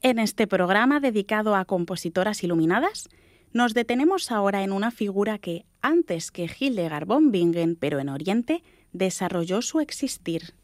En este programa dedicado a compositoras iluminadas, nos detenemos ahora en una figura que, antes que Hildegard von Bingen, pero en Oriente, desarrolló su existir.